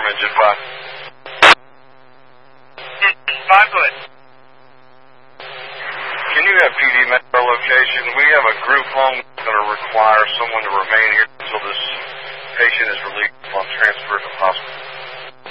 engine 5. Good. Can you have PD Metro location? We have a group home that's going to require someone to remain